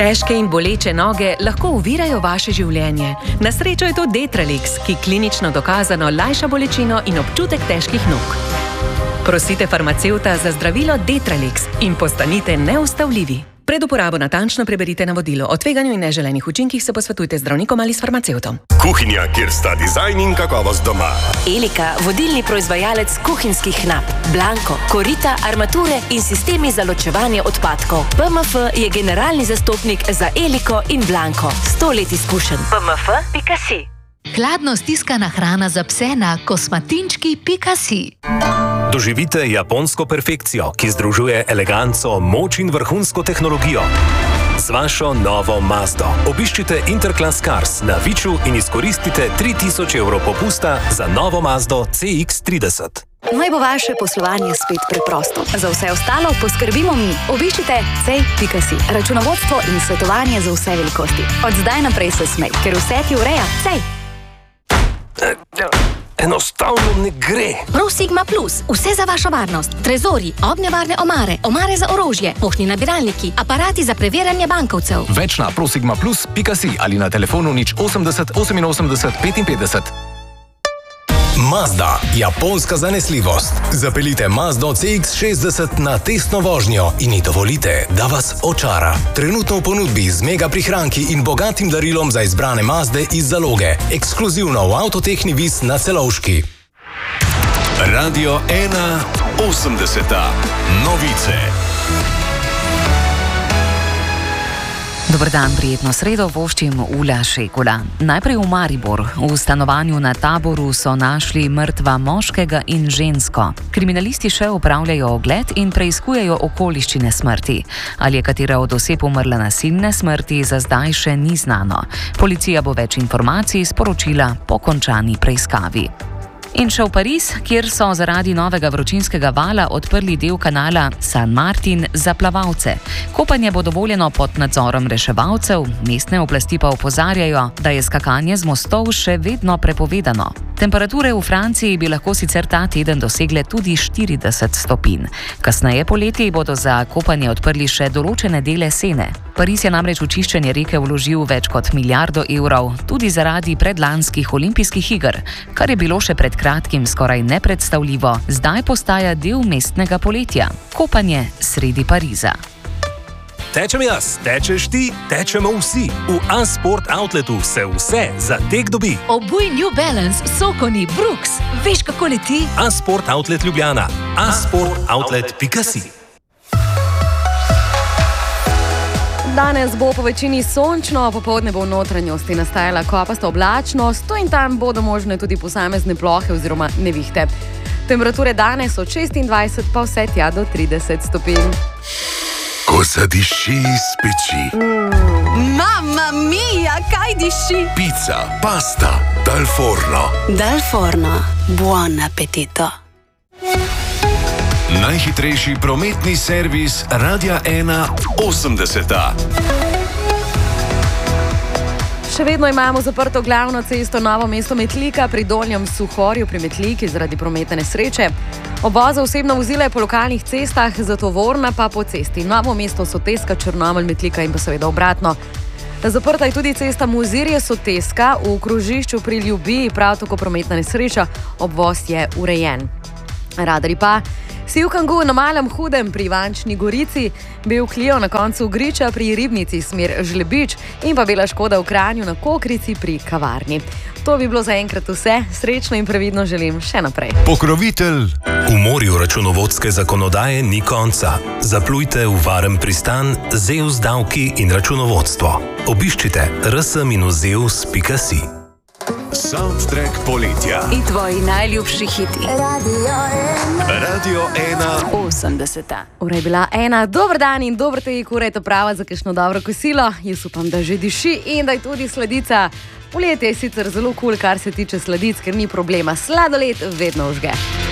Težke in boleče noge lahko ovirajo vaše življenje. Na srečo je to Detralix, ki klinično dokazano lajša bolečino in občutek težkih nog. Prosite farmacevta za zdravilo Detralix in postanite neustavljivi. Pred uporabo natančno preberite navodilo. O tveganju in neželenih učinkih se posvetujte z zdravnikom ali s farmacevtom. Kuhinja, kjer sta dizajn in kakovost doma. Elika, vodilni proizvajalec kuhinjskih nap, Blanko, korita, armature in sistemi za ločevanje odpadkov. PMF je generalni zastopnik za Eliko in Blanko. 100 let izkušenj. PMF.si. Hladno stiskana hrana za pse na kosmatinčki.si. Doživite japonsko perfekcijo, ki združuje eleganco, moč in vrhunsko tehnologijo. Z vašo novo Mazdo obiščite Interclass Cars na Viču in izkoristite 3000 evrov popusta za novo Mazdo CX-30. Naj bo vaše poslovanje spet preprosto. Za vse ostalo poskrbimo mi. Obiščite cej.si. Računovodstvo in svetovanje za vse velikosti. Od zdaj naprej se smej, ker vse ti ureja Cej. Enostavno ne gre. ProSigma Plus. Vse za vašo varnost. Trezori, ognjevarne omare, omare za orožje, poštni nabiralniki, aparati za preverjanje bankovcev. Več na prosigmaplus.si ali na telefonu 080 88 55. Mazda, japonska zanesljivost. Zapeljite Mazdo CX-60 na testno vožnjo in ji dovolite, da vas očara. Trenutno v ponudbi z mega prihranki in bogatim darilom za izbrane Mazde iz zaloge. Ekskluzivno v Avtotehni Vis na Celovški. Radio 1 80. Novice. Dober dan, prijetno sredo voščim Ula Šekula. Najprej v Maribor. V stanovanju na Taboru so našli mrtva moškega in žensko. Kriminalisti še opravljajo ogled in preiskujejo okoliščine smrti. Ali je katera od oseb umrla nasilne smrti, za zdaj še ni znano. Policija bo več informacij sporočila po končani preiskavi. In še v Pariz, kjer so zaradi novega vročinskega vala odprli del kanala San Martin za plavalce. Kopanje bo dovoljeno pod nadzorom reševalcev, mestne oblasti pa opozarjajo, da je skakanje z mostov še vedno prepovedano. Temperature v Franciji bi lahko sicer ta teden dosegle tudi 40 stopinj. Kasneje poleti bodo za kopanje odprli še določene dele Sene. Pariz je namreč v čiščenje reke vložil več kot milijardo evrov, tudi zaradi predlanskih olimpijskih iger, kar je bilo še pred kratkim skoraj nepredstavljivo, zdaj postaja del mestnega poletja. Kopanje sredi Pariza. Tečem jaz, tečeš ti, tečemo vsi. V A-Sport Outletu se vse za tek dobi. Obuj New Balance, Sokoni, Brooks. Veš, kako leti? A-Sport Outlet Ljubljana. A-Sportoutlet.si. Danes bo po večini sončno, popoldne bo v notranjosti nastajala kopasta oblačnost, tu in tam bodo možne tudi posamezne plohe oziroma nevihte. Temperature danes od 26 pa vse tja do 30 stopinj. Ko zadiši iz peči. Mamma mia, kaj diši? Pizza, pasta, dal forno. Dal forno. Buon appetito. Najhitrejši prometni servis Radia 1 80. Še vedno imamo zaprto glavno cesto Novo mesto-Metlika pri Donjem Suhorju pri Metliki zaradi prometne nesreče. Obvoza osebna vozila je po lokalnih cestah, zatovorna pa po cesti Novo mesto-Soteska, Črnomelj-Metlika in pa seveda obratno. Zaprta je tudi cesta Mozirje-Soteska v krožišču pri Ljubiji, prav tako prometna nesreča, obvoz je urejen. Radari pa Sivkangu na Malem Hudem pri Ivančni Gorici, Bel Clio na koncu Griča pri Ribnici smer Žlebič in pa Bela Škoda v Kranju na Kokrici pri Kavarni. To bi bilo zaenkrat vse, srečno in previdno želim še naprej. Pokrovitelj. V morju računovodske zakonodaje ni konca. Zaplujte v varen pristan Zeus davki in računovodstvo. Obiščite rs-zeus.si. Soundtrack poletja. In tvoji najljubši hiti. Radio 1 80. Ura je bila 1, dober dan in dober tek, ura je to prava za kakšno dobro kosilo. Jaz upam, da že diši in da je tudi sladica. Poletje je sicer zelo kul, kar se tiče sladic, ker ni problema. Sladoled vedno užge.